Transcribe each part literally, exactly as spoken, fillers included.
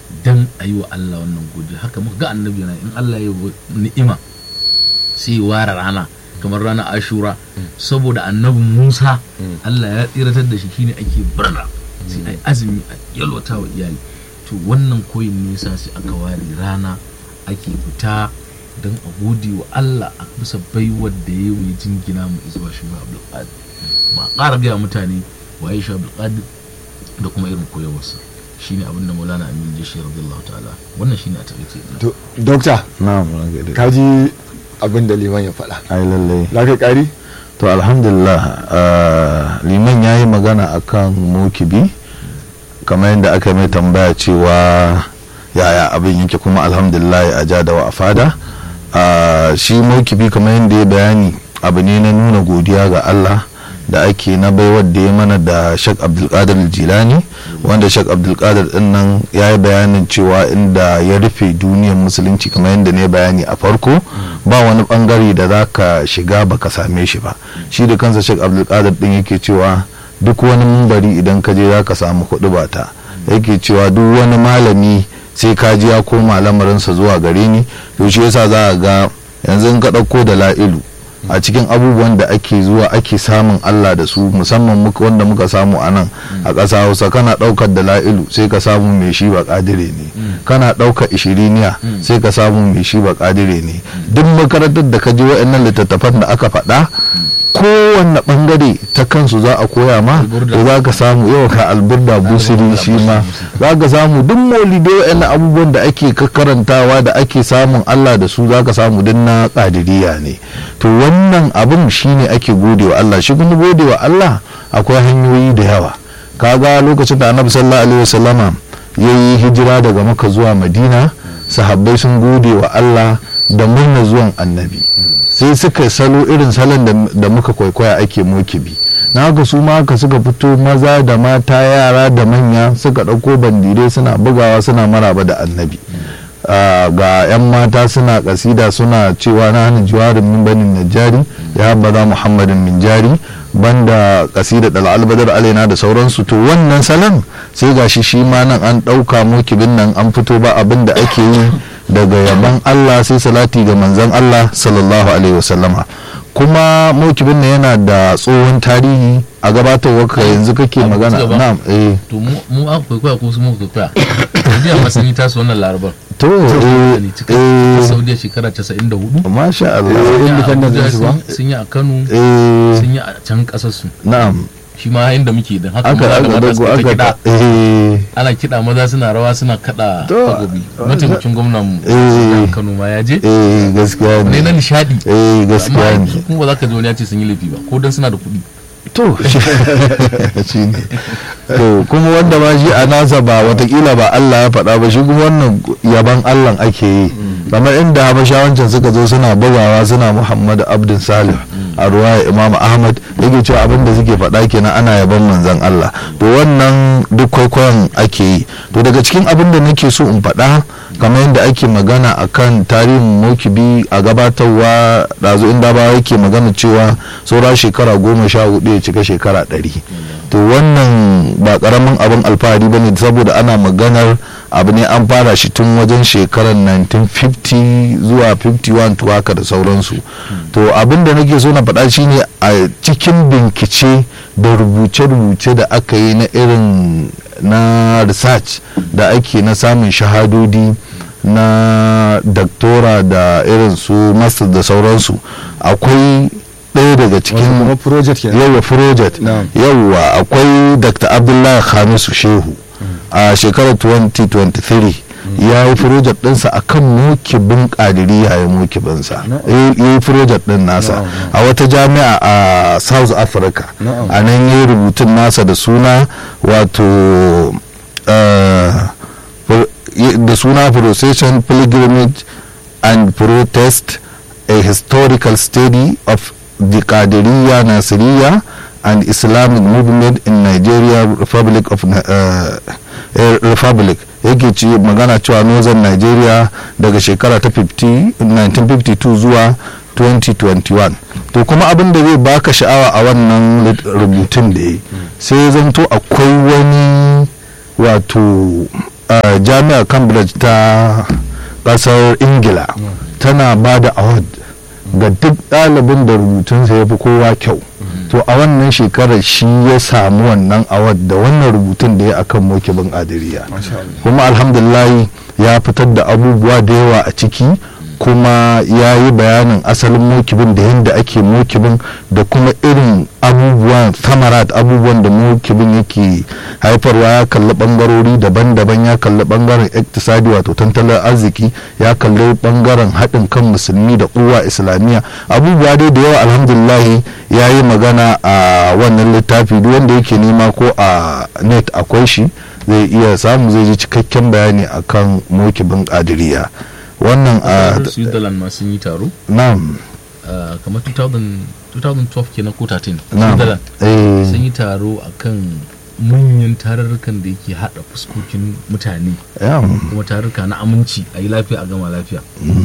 dan a yi wa Allah wannan godiya. Haka muka ga annabi yana in Allah ya yi ni'ima sai ya ware rana kamar ranar Ashura saboda annabi Musa Allah ya tsiratar da shi shine ake birna sai ai azumi a yalwata wa iyali. To wannan koyin nisa sai aka ware rana ake fita don a gode wa Allah a bisa baiwar da ya yi jingina mu zuwa shi ba Abdul Qadir. Ma ƙara gaya mutane waye shi Abdul Qadir da kuma irin koyarwarsa shine abin da Maulana Aminu Jashi radiyallahu ta'ala wannan shine a taƙaice. to dokta na'am ka ji abin da liman ya faɗa ai lalle za ka ƙari to alhamdulillah liman yayi magana akan mokibi kamar yadda aka mai tambaya cewa yaya abin yake kuma alhamdulillah a ja da wa fada shi mokibi kamar yadda ya bayani abu ne na nuna godiya ga Allah da ake na baiwar da ya mana da Sheikh Abdulkadir Jilani wanda Sheikh Abdulkadir din nan ya yi bayanin cewa inda ya rufe duniyar musulunci kamar yadda ne bayani a farko ba wani bangare da za ka shiga baka same shi ba. Shi da kansa Sheikh Abdulkadir din yake cewa duk wani mumbari idan ka je za ka samu kuɗi ba ta, yake cewa duk wani malami sai ka ji ya koma lamarinsa zuwa gare ni. To shi yasa za a ga yanzu in ka ɗauko da la'ilu a cikin abubuwan da ake zuwa ake samun Allah da su musamman muka wanda muka samu a nan a ƙasa Hausa kana ɗaukar da la'ilu sai ka samu mai shi ba ƙadire ne, kana ɗaukar ishiriniya sai ka samu mai shi ba ƙadire ne. Duk makarantar da ka ji wa'annan littattafan da aka faɗa kowanne bangare ta kansu za a koya ma da za ka samu yau ka alburda busiri shi ma za ka samu duk maulidai wa'annan abubuwan da ake karantawa da ake samun Allah da su za ka samu din na ƙadiriya ne. To wannan abin shine ake gode wa Allah. Shi kuma gode wa Allah akwai hanyoyi da yawa. Kaga lokacin da Annabi sallallahu alaihi wasallama yayi hijira daga Makka zuwa Madina sahabbai sun gode wa Allah da murna zuwan Annabi sai suka salo irin salon da muka kwaikwaya ake mokibi na haka su ma haka suka fito maza da mata yara da manya suka ɗauko bandirai suna bugawa suna maraba da Annabi. Ga 'yan mata suna kasida suna cewa na hannun jiwarin min banin najari ya habbada muhammadin min jari banda kasida dal'albadar alaina da sauransu. To wannan salon sai gashi shi ma nan an ɗauka mokibin nan an fito ba abin da ake yi daga yaban Allah sai salati ga manzon Allah sallallahu alaihi wasallama. Kuma mokibin nan yana da tsohon tarihi a gabatarwa ka yanzu kake magana na'am eh to mu mu an kwaikwaya ko su mu kwaikwaya yanzu a sun yi tasu wannan larabar to eh eh Saudiya shekara casa'in da hudu masha Allah sun yi a Kano eh sun yi a can kasar su na'am shi ma inda muke da haka aka aka dago aka eh ana kiɗa maza suna rawa suna kada tagobi. Mataimakin gwamnan mu Kano ma ya je eh gaskiya ne na nishadi eh gaskiya ne kuma ba za ka ji wani ya ce sun yi laifi ba ko dan suna da kuɗi. To shi ne to kuma wanda ma shi a nasa ba watakila ba Allah ya faɗa ba shi kuma wannan yaban Allah ake yi kamar inda habashawancin suka zo suna bugawa suna Muhammadu Abdul Salih a ruwaya Imam Ahmad yake cewa abin da suke faɗa kenan ana yaban manzon Allah. To wannan duk kwaikwayon ake yi. To daga cikin abin da nake so in faɗa kamar yadda ake magana akan tarihin mokibi a gabatarwa ɗazu inda ba yake magana cewa saura shekara goma sha hudu ya cika shekara ɗari. To wannan ba ƙaramin abin alfahari ba ne saboda ana maganar abu ne an fara shi tun wajen shekarar nineteen fifty zuwa fifty-one to haka da sauransu. To abin da nake so na faɗa shine a cikin bincike da rubuce-rubuce da aka yi na irin na research da ake na samun shahadodi na doctora da irin su master da sauransu akwai ɗaya daga cikin yawa project yawa akwai Dr. Abdullahi Khamisu Shehu a shekarar twenty twenty-three ya yi project ɗinsa a kan mokibin ƙadiri ya yi mokibinsa ya yi project ɗin nasa a wata jami'a a South Africa a nan ya yi rubutun nasa da suna wato da suna Procession, Pilgrimage and Protest, a historical study of the Qadiriyya, Nasiriyya and Islamic movement in Nigeria Republic of uh, Republic yake ci magana cewa Northern Nigeria daga shekara ta nineteen fifty-two zuwa twenty twenty-one. To kuma abin da zai baka sha'awa a wannan rubutun da yi sai zanto akwai wani wato uh, jami'ar Cambridge ta kasar Ingila tana ba da award ga duk ɗalibin da rubutunsa ya fi kowa kyau. To a wannan shekarar shi ya samu wannan award da wannan rubutun da ya akan mokibin adiriya, kuma alhamdulillah ya fitar da abubuwa da yawa a ciki, kuma ya yi bayanin asalin mokibin da yadda ake mokibin da kuma irin abubuwan samarat abubuwan da mokibin yake haifarwa. Ya kalli bangarori daban-daban, ya kalli bangaren iktisadi wato tattalin arziki, ya kalli bangaren haɗin kan musulmi da uwa islamiyya, abubuwa dai da yawa alhamdulillah ya yi magana a wannan littafi. duk wanda yake nema ko a net akwai shi, zai iya samu, zai ji cikakken bayani akan mokibin adiriya. Wannan a Switzerland ma sun yi taro, na'am, kamar two thousand twelve kenan ko thirteen, na'am, Switzerland eh, sun yi taro akan manyan tarurrukan da yake hada fuskokin mutane, yam, kuma tarurruka na aminci, a yi lafiya a gama lafiya.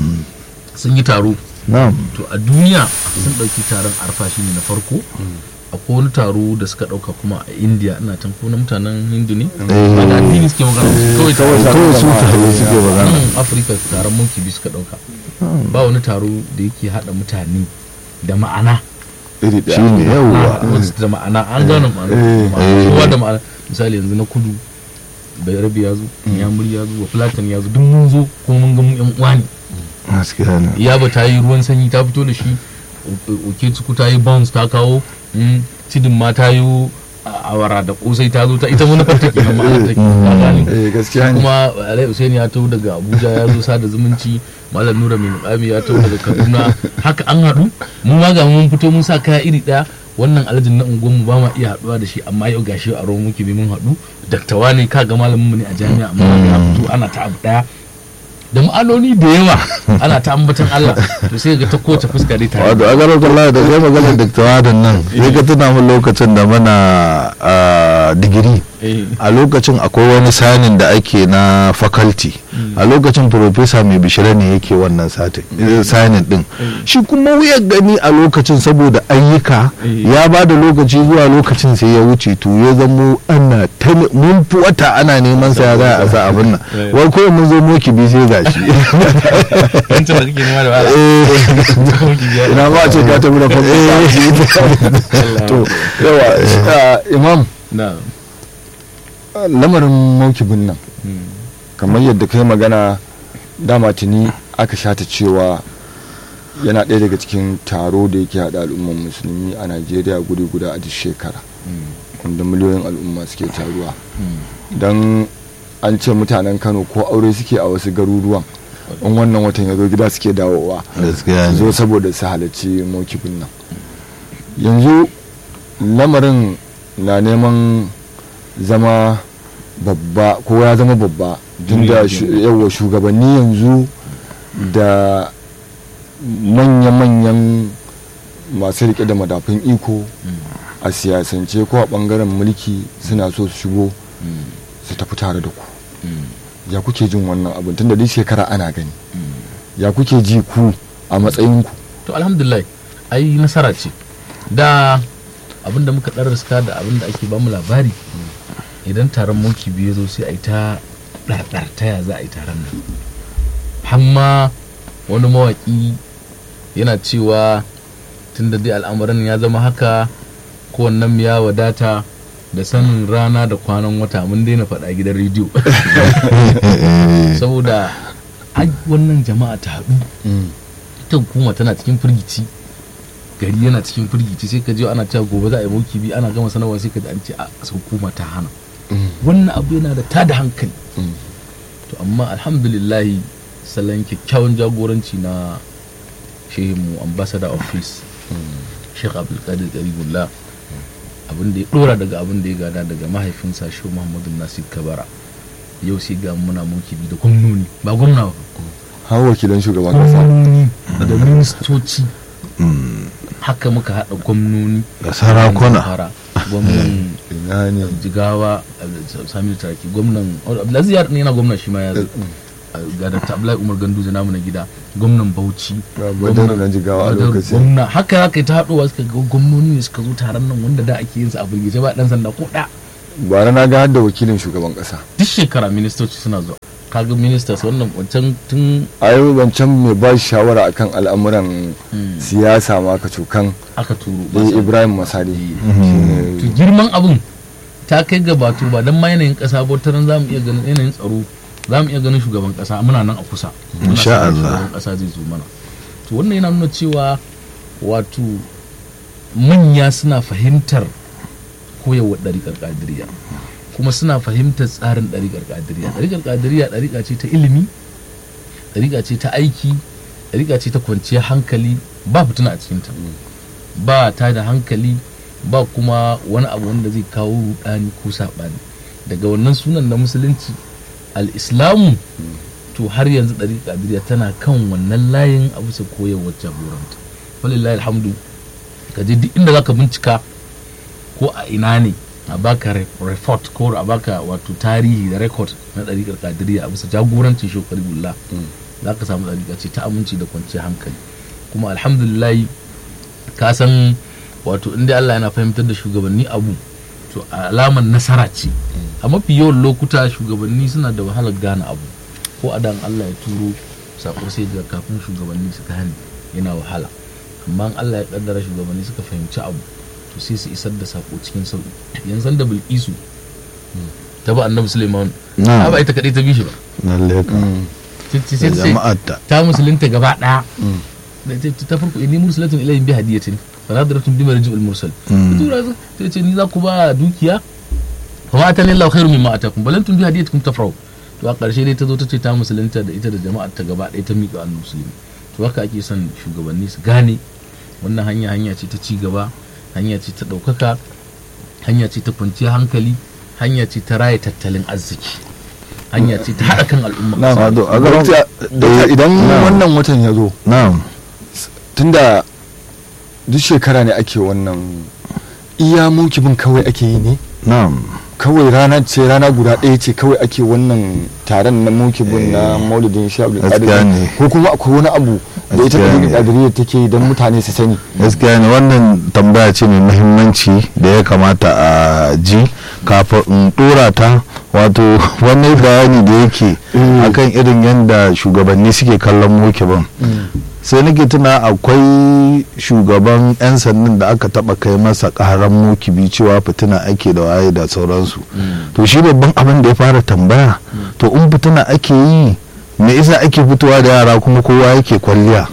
Sun yi taro, na'am, to a duniya sun dauki taron arfa shine na farko. Akwai wani taro da suka dauka kuma a India, ina can ko na mutanen Hindu ne, ba da addini suke magana su, kawai taro. kawai su tare suke magana. nan Afirka taron monkey bi suka dauka, ba wani taro da yake hada mutane da ma'ana, iri shi ɗaya ne yawwa. da ma'ana an gane ma'ana, eh. kowa da ma'ana. Misali yanzu na kudu bayarabe ya zo, yamuri ya zo, fulatan ya zo, duk mun zo kuma mun ga mu yan uwa ne. Gaskiya ne. Ya ba ta yi ruwan sanyi ta fito da shi, oke tuku ta yi bounce ta kawo, cidin ma ta yi awara da kosai ta zo ta, ita manufar take nan ma'ana take, ka gane. eh gaskiya ne. Kuma Alai Hussein ya taho daga Abuja ya zo sada zumunci, Malam Nura mai mukami ya taho daga Kaduna, haka an haɗu mu ma ga mun fito mun sa kaya iri ɗaya. Wannan alajin na unguwar mu ba ma iya haɗuwa da shi, amma yau gashi a ruwan muke bi mun haɗu. Daktawa ne, ka ga malamin mu ne a jami'a, amma ya fito ana ta abu ɗaya da ma'anoni da yawa, ana ta ambatan Allah, to sai ga ta kowace fuska dai tare. Wato a garar Allah da kai maganar daktawa da nan sai ka tuna min lokacin da mana a digiri, a lokacin akwai wani sanin da ake na faculty, a lokacin professor mai bishira ne yake wannan sanin din, shi kuma wuyar gani a lokacin saboda ayyuka ya ba da lokaci zuwa lokacin sai ya wuce, to ya zamo ana ta mun fi wata ana neman sa ya za a sa abin nan, wai kawai mun zo moki bi sai gashi wancan da kake nema da wala ina ba a ce ka tafi da farko. To yawa imam, na lamarin maukibin nan kamar yadda kai magana, dama tuni aka shata cewa yana ɗaya daga cikin taro da yake haɗa al'ummar musulmi a Najeriya guri guda a duk shekara, wanda miliyoyin al'umma suke taruwa. Don an ce mutanen Kano ko aure suke a wasu garuruwan, in wannan watan ya zo gida suke dawowa gaskiya zo saboda su halarci maukibin nan. Yanzu lamarin na neman zama babba, ko ya zama babba, tun da yawa shugabanni yanzu da manya-manyan masu rike da madafin iko a siyasance ko a bangaren mulki suna so su shigo su tafi tare da ku. Ya kuke jin wannan abin, tun da duk shekara ana gani, ya kuke ji ku a matsayinku? to alhamdulillah, ai nasara ce da abinda muka ɗan riska da abinda ake ba mu labari. Idan taron moki biyu zo sai a yi ta ɗarɗar ta ya za a yi taron nan, hamma wani mawaƙi yana cewa tun da dai al'amuran ya zama haka, kowannen ya wadata da sanin rana da kwanan wata, mun daina faɗa gidan rediyo saboda ai wannan jama'a ta haɗu, ita hukuma tana cikin firgici, gari yana cikin firgici, sai ka je ana cewa gobe za a yi moki bi, ana gama sanarwa sai ka ji an ce a hukuma ta hana. Wannan abu yana da tada hankali. To amma alhamdulillahi, salon kyakkyawan jagoranci na shehinmu ambassador of peace Sheikh Abdulkadir Garibullah, abin da ya dora daga abin da ya gada daga mahaifinsa Shehu Muhammadu Nasir Kabara, yau sai ga muna moki bi da gwamnoni, ba gwamna ba, har wakilan shugaban kasa gwamnoni da ministoci, haka muka haɗa gwamnoni da sarakuna, gwamnan ina ne Jigawa Sami Taraki, gwamnan Abdulaziz ya yana gwamna shi ma ya zo, ga Dr. Abdullahi Umar Ganduja namu na gida, gwamnan Bauchi, gwamnan na Jigawa a lokacin, gwamna haka haka ta haɗuwa suka ga gwamnoni ne suka zo taron nan wanda da ake yin su a bulgice ba dan sanda ko da bara na ga har da wakilin shugaban kasa duk shekara ministoci suna zuwa, kaga ministers wannan wancan tun a yau wancan mai ba shi shawara akan al'amuran siyasa ma ka cokan aka turo da Ibrahim Masari. to girman abun ta kai ga batu ba dan ma yanayin kasa ba taran zamu iya ganin yanayin tsaro, zamu iya ganin shugaban kasa muna nan a kusa insha Allah shugaban kasa zai zo mana. to wannan yana nuna cewa wato manya suna fahimtar koyarwar ɗariƙar ƙadiriya kuma suna fahimtar tsarin ɗariƙar ƙadiriya. ɗariƙar ƙadiriya ɗariƙa ce ta ilimi, ɗariƙa ce ta aiki, ɗariƙa ce ta kwanciyar hankali, ba fitina a cikinta, ba ta da hankali, ba kuma wani abu wanda zai kawo rudani ko saɓani. daga wannan sunan na musulunci al-islamu to har yanzu ɗariƙar ƙadiriya tana kan wannan layin a bisa koyarwar jagoranta. walillahi alhamdu, ka je duk inda zaka bincika ko a ina ne a baka report ko a baka wato tarihi da record na ɗariƙar ƙadiriya a bisa jagorancin shokar bulla za ka samu ɗariƙa ce ta aminci da kwanciyar hankali. kuma alhamdulillah ka san wato inda Allah yana fahimtar da shugabanni abu to alamar nasara ce. a mafi yawan lokuta shugabanni suna da wahalar gane abu, ko a dan Allah ya turo sako sai ga kafin shugabanni su gane yana wahala, amma Allah ya kaddara shugabanni suka fahimci abu to sai su isar da sako cikin sauki. yanzu da Bilkisu ta ba annabi Suleiman ba ita kadai ta bi shi ba, lalle ka sai jama'arta ta musulunta gaba daya ta farko inni mursalatun ilayhim bi hadiyatin fa nadratun bi marji'il mursal tura sai ce ni za ku ba dukiya wa atani Allahu khairu mimma atakum balantum bi hadiyatikum tafrahu. to a ƙarshe dai ta zo ta ce ta musulunta da ita da jama'ar ta gaba ɗaya ta miƙa annabi musulmi. to haka ake son shugabanni su gane wannan hanya hanya ce ta ci gaba, hanya ce ta ɗaukaka, hanya ce ta kwanciyar hankali, hanya ce ta raya tattalin arziki, hanya ce ta haɗa kan al'umma. idan wannan watan ya zo tunda duk shekara ne ake wannan iya mukibin kawai ake yi ne kawai rana ce rana guda ɗaya ce kawai ake wannan taron na mukibin na maulidin sha'abul qadir ko kuma akwai wani abu da ita da qadiriyya take don mutane su sani. gaskiya ne, wannan tambaya ce mai muhimmanci da ya kamata a ji kafin in dora ta. wato wannan bayani da yake akan irin yadda shugabanni suke kallon mukibin, sai nake tuna akwai shugaban 'yan sandan da aka taba kai masa karan mukibi cewa fitina ake da waye da sauransu. to shi babban abin da ya fara tambaya, to in fitina ake yi me isa ake fitowa da yara kuma kowa yake kwalliya?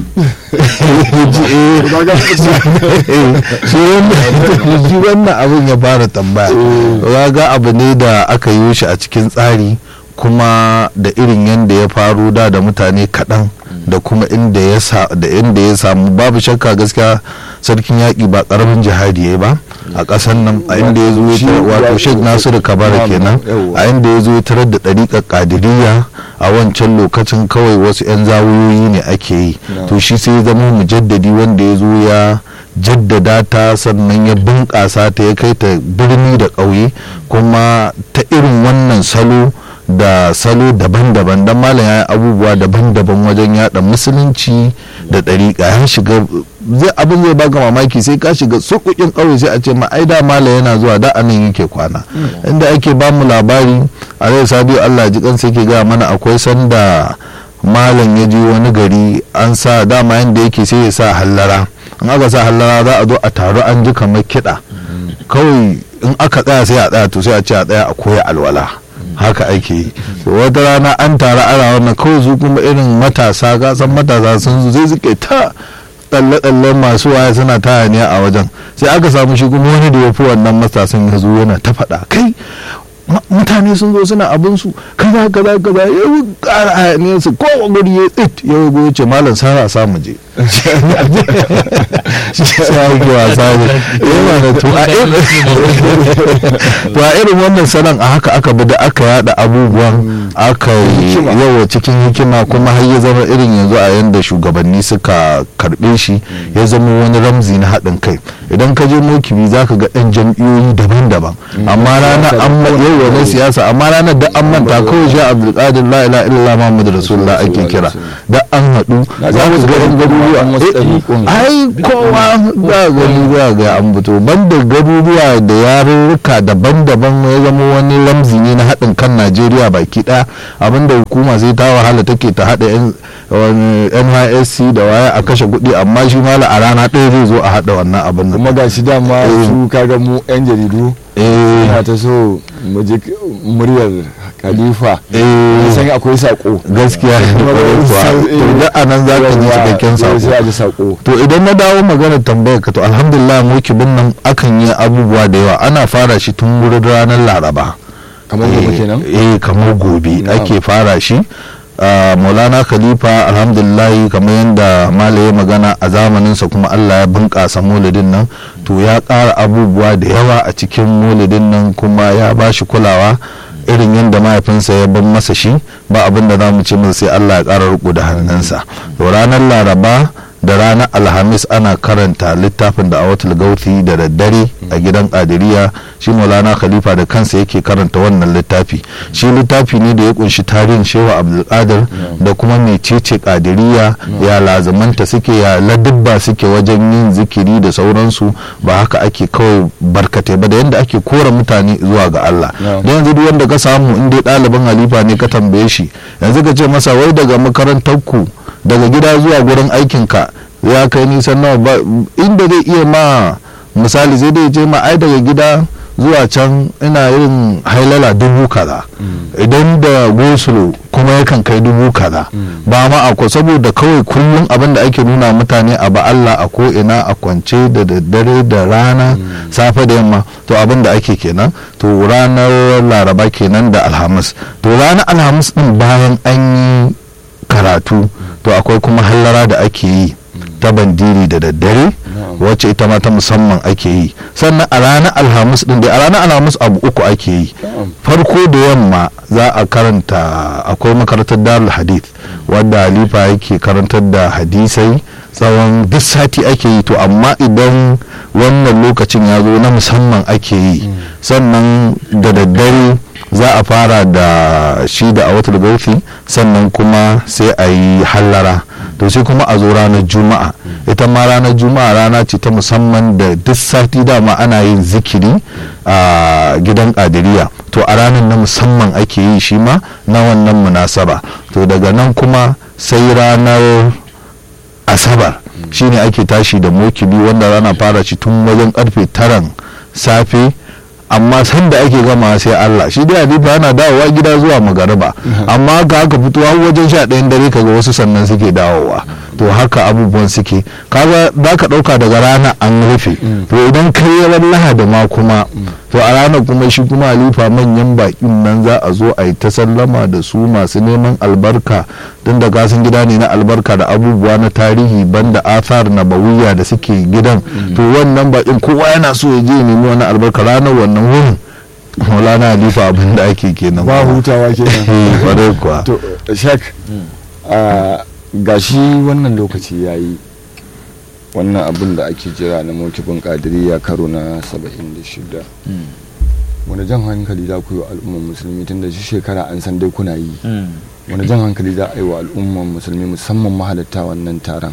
shi wannan abin ya fara tambaya. ga abu ne da aka yi shi a cikin tsari kuma da irin yadda ya faru da da mutane kaɗan da kuma inda ya da inda ya samu. babu shakka gaskiya sarkin yaƙi ba ƙaramin jihadi ya ba a ƙasar nan, a inda ya zo ya wato Sheikh Nasiru Kabara kenan, a inda ya zo ya tarar da ɗariƙar ƙadiriyya a wancan lokacin kawai wasu 'yan zawuyoyi ne ake yi. to shi sai ya zama mujaddadi wanda ya zo ya jaddada ta, sannan ya bunƙasa ta, ya kai ta birni da ƙauye kuma ta irin wannan salo da salo daban-daban. dan malam ya yi abubuwa daban-daban wajen yada musulunci da ɗariƙa. ya shiga zai abin zai baka mamaki, sai ka shiga sukukin ƙauye sai a ce ma ai da malam yana zuwa da anan yake kwana. inda ake ba mu labari a rai sabiu Allah ji kansa yake ga mana akwai sanda malam ya je wani gari an sa dama yanda yake sai ya sa hallara, in aka sa hallara za a zo a taru an ji kamar kiɗa kawai, in aka tsaya sai a tsaya to sai a ce a tsaya a koya alwala. haka ake yi. wata rana an tara ana wannan kawai su kuma irin matasa gasan matasa sun zai suke ta tsalle-tsalle masu waya suna ta hayaniya a wajen, sai aka samu shi kuma wani da ya fi wannan matasan ya zo yana ta faɗa kai mutane sun zo suna abinsu kaza kaza kaza ya ƙara hayaniyar su ko guri ya tsit ya wugo ya ce malam sara samu je sai ga wasa ne yana da to a irin wannan salon a haka aka bi da aka yada abubuwan aka yawa cikin hikima kuma har ya zama irin yanzu a yanda shugabanni suka karɓe shi ya zama wani ramzi na haɗin kai. Idan ka je mokibi za ka ga ɗan jam'iyyoyi daban-daban amma rana an yau na siyasa amma ranar da an manta kawai shi Abdulkadir la ilaha illallah Muhammadu Rasulullah ake kira da an haɗu za ka ga ɗan garuruwa ai kowa za gani za ga an fito banda garuruwa da yarurruka daban-daban ya zama wani ramzi ne na haɗin kan Najeriya baki ɗaya abinda hukuma sai ta wahala take ta haɗa N Y S C da waya a kashe kuɗi amma shi mala a rana ɗaya zai zo a haɗa wannan abin kuma ga shi dama su kaga mu yan jaridu yana ta so mu ji muryar khalifa eh san akwai sako gaskiya to da anan za ka ji cikakken sako to idan na dawo maganar tambayar ka to alhamdulillah mu kibin nan akan yi abubuwa da yawa ana fara shi tun wurin ranar Laraba kamar gobe kenan eh kamar gobe ake fara shi Uh, maulana khalifa alhamdulillahi kamar yadda malaye magana a zamaninsa kuma Allah ya bunƙasa maulidin nan to ya ƙara abubuwa da yawa a cikin maulidin nan kuma ya ba shi kulawa irin yadda mahaifinsa ya ban masa shi ba abin da za mu ce masa sai Allah ya ƙara riko da hannunsa to ranar Laraba da ranar Alhamis ana karanta littafin da awatul gauthi da daddare a gidan Qadiriyya shi maulana khalifa da kansa yake karanta wannan littafi shi littafi ne da ya kunshi tarihin shehu Abdulkadir da kuma mecece Qadiriyya ya lazamanta suke ya ladubba suke wajen yin zikiri da sauransu ba haka ake kawai barkate ba da yanda ake kora mutane zuwa ga Allah da yanzu duk wanda ka samu in dai ɗaliban halifa ne ka tambaye shi yanzu ka ce masa wai daga makarantar ku daga gida zuwa gurin aikinka ya kai nisan nawa ba inda zai iya ma misali zai dai je ma ai daga gida zuwa can ina yin hailala dubu kaza idan da gosulo kuma yakan kai dubu kaza ba ma akwai saboda kawai kullum abin da ake nuna mutane a ba Allah a ko ina a kwance da daddare da rana safe da yamma to abin da ake kenan to ranar Laraba kenan da Alhamis to ranar Alhamis din bayan an yi karatu to akwai kuma hallara da ake yi ta bandiri da daddare wacce ita ma ta musamman ake yi sannan a ranar Alhamis din da a ranar Alhamis abu uku ake yi farko da yamma za a karanta akwai makarantar Darul Hadith wadda halifa yake karantar da hadisai tsawon duk sati ake yi to amma idan wannan lokacin ya zo na musamman ake yi sannan da daddare za a fara da shi da awatul gauthi sannan kuma sai a yi hallara to sai kuma a zo ranar juma'a ita ma ranar juma'a rana ce ta musamman da duk sati dama ana yin zikiri a gidan Qadiriyya to a ranar na musamman ake yi shi ma na wannan munasaba to daga nan kuma sai ranar asabar shine ake tashi da mokibi wanda rana fara shi tun wajen karfe taran safe amma sanda ake gama sai Allah shi dai halifa yana dawowa gida zuwa magariba amma ga haka fito har wajen sha ɗayan dare kaga wasu sannan suke dawowa to haka abubuwan suke kaga za ka ɗauka daga rana an rufe to idan kai yawan lahadi ma kuma to a ranar kuma shi kuma halifa manyan bakin nan za a zo a yi ta sallama da su masu neman albarka tun da gasin gida ne na albarka da abubuwa na tarihi banda athar na bawiya da suke gidan to wannan bakin kowa yana so ya je nemi wani albarka ranar wannan wurin maulana halifa abin da ake kenan ba hutawa kenan wadai kuwa to shek ga shi wannan lokaci yayi wannan abin da ake jira na mokibin Qadiriyya karo na saba'in da shida wani jan hankali za ku yi wa al'ummar musulmi tun da shi shekara an san dai kuna yi wani jan hankali za a yi wa al'ummar musulmi musamman mahalatta wannan taron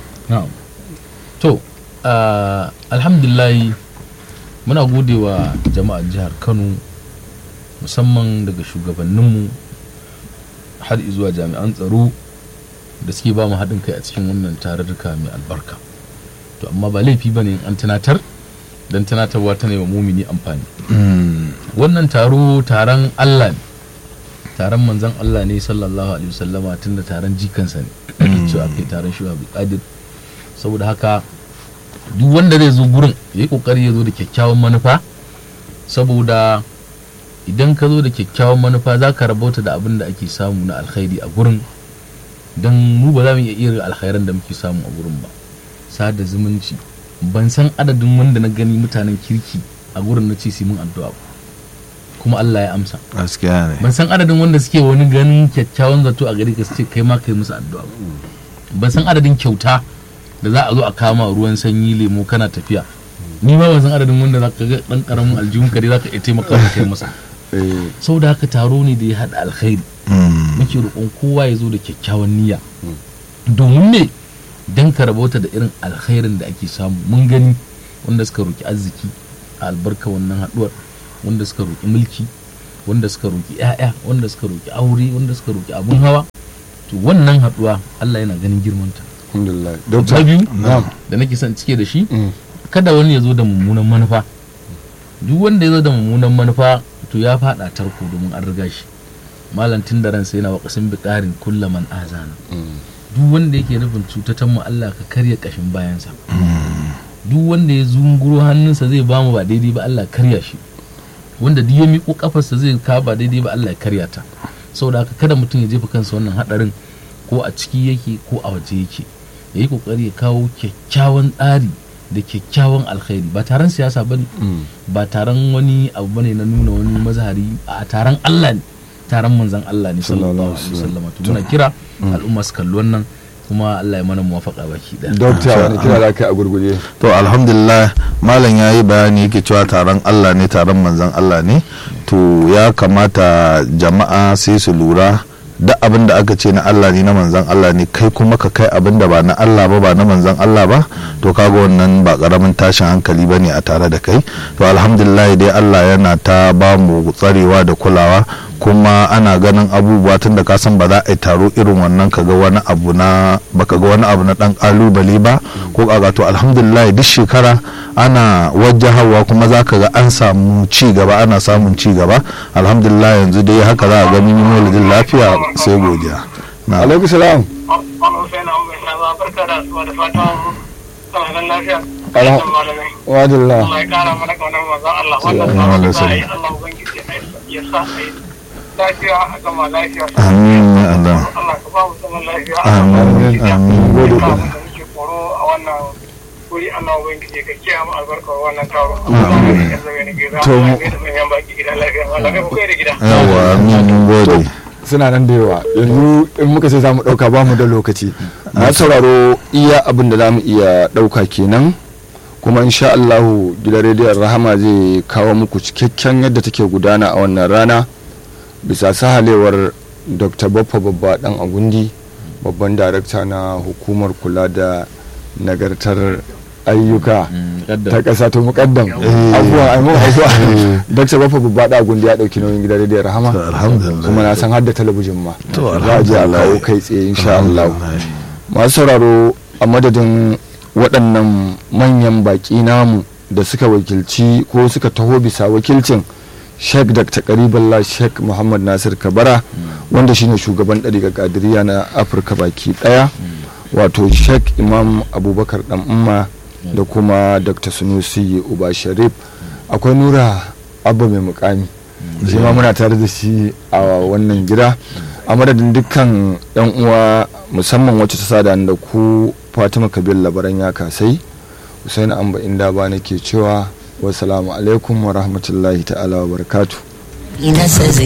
to alhamdulillah muna gode wa jama'ar jihar Kano musamman daga shugabanninmu har zuwa jami'an tsaro da suke ba mu haɗin kai a cikin wannan tarurruka mai albarka to amma ba laifi ba ne an tunatar don tunatarwa ta wa mumini amfani wannan taro taron Allah ne taron manzon Allah ne sallallahu alaihi wasallama tun da taron jikansa ne ake cewa kai taron shi Abdul Qadir saboda haka duk wanda zai zo gurin yayi kokari ya zo da kyakkyawan manufa saboda idan ka zo da kyakkyawan manufa za ka rabauta da abin da ake samu na alkhairi a gurin don mu ba za mu iya irin alkhairan da muke samu a gurin ba sada zumunci ban san adadin wanda na gani mutanen kirki a gurin na ce su mun addu'a ba kuma Allah ya amsa gaskiya ne ban san adadin wanda suke wani ganin kyakkyawan zato a gari ka su ce kai ma kai musu addu'a ba ban san adadin kyauta da za a zo a kama ruwan sanyi lemo kana tafiya ni ma ban san adadin wanda za ka ga dan karamin aljihun kare za ka iya taimaka da kai masa sau da haka taro ne da ya haɗa alkhairi muke roƙon kowa ya zo da kyakkyawan niyya domin ne dan ka rabauta da irin alkhairin da ake samu mun gani wanda suka roƙi arziki a albarka wannan haɗuwar wanda suka roƙi mulki wanda suka roƙi 'ya'ya wanda suka roƙi aure wanda suka roƙi abun hawa to wannan haɗuwa Allah yana ganin girmanta alhamdulillah ta biyu da nake son cike da shi kada wani ya zo da mummunan manufa duk wanda ya zo da mummunan manufa to ya faɗa tarko domin an riga shi malam tun da ransa yana waƙasin biƙarin kullaman azana duk wanda yake nufin cutatan mu Allah ka karya kashin bayansa duk wanda ya zunguro hannunsa zai bamu ba daidai ba Allah karya shi wanda duk ya miƙo kafarsa zai ka ba daidai ba Allah ya karya ta saboda haka kada mutum ya jefa kansa wannan hadarin ko a ciki yake ko a waje yake yayi kokari ya kawo kyakkyawan tsari da kyakkyawan alkhairi ba taron siyasa bane ba taron wani abu bane na nuna wani mazhari a taron Allah ne taron manzon Allah ne sallallahu alaihi wasallam to muna kira al'umma su kalli wannan kuma Allah ya mana muwafaka baki daya doctor wani kira da kai a gurguje to alhamdulillah malam yayi bayani yake cewa taron Allah ne taron manzon Allah ne to ya kamata jama'a sai su lura duk abin da aka ce na Allah ne na manzan Allah ne kai kuma ka kai abin da ba na Allah ba ba na manzan Allah ba to kaga wannan ba karamin tashin hankali bane a tare da kai to alhamdulillah dai Allah yana ta ba mu tsarewa da kulawa kuma ana ganin abubuwa tun da ka san ba za a yi taro irin wannan kaga wani abu na baka ga wani abu na dan kalubale ba ko kaga to alhamdulillah duk shekara ana wajahawa kuma za ka ga an samu ci gaba ana samun ci gaba alhamdulillah yanzu dai haka za a ga mun yi maulidin lafiya sai godiya na alaikum salam alhamdulillah lafiya a gama lafiya. Amin ya Allah. Allah ka ba mu zaman lafiya. Amin amin. Gode da muke koro a wannan wuri Allah ubangiji ka kiyaye mu albarkar wannan taro. To mu yan baki gidan lafiya. Allah ka kai da gida. Yawa amin gode. Suna nan da yawa yanzu in muka ce za mu ɗauka ba mu da lokaci na sauraro iya abin da za mu iya ɗauka kenan kuma insha Allahu gidan rediyon Rahama zai kawo muku cikakken yadda take gudana a wannan rana bisa sahalewar Dr. Baffa Babba Dan Agundi babban darakta na hukumar kula da nagartar ayyuka ta ƙasa to muƙaddam abubuwan aimun haifuwa Dr. Baffa Babba Dan Agundi ya ɗauki nauyin gidan rediyon Rahama kuma na san har da talabijin ma za a je a kawo kai tsaye insha Allah masu sauraro a madadin waɗannan manyan baƙi namu da suka wakilci ko suka taho bisa wakilcin Sheikh Doctor Karibullah Sheikh Muhammad Nasir Kabara wanda shine shugaban ɗariƙar Qadiriyya na Afirka baki ɗaya wato Sheikh Imam Abubakar Dan Umma da kuma Doctor Sunusi Uba Sharif akwai Nura Abba mai mukami shi ma muna tare da shi a wannan gida a madadin dukkan yan uwa musamman wacce ta sada da ku Fatima Kabir Labaran ya kasai Husaini Amba inda ba nake cewa wassalamu alaikum wa rahmatullahi ta'ala wa barakatuh.